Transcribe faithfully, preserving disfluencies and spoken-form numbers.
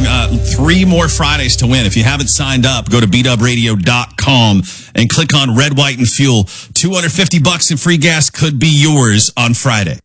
long. Uh, three more Fridays to win. If you haven't signed up, go to b dub radio dot com and click on Red, White, and Fuel. two hundred fifty bucks in free gas could be yours on Friday.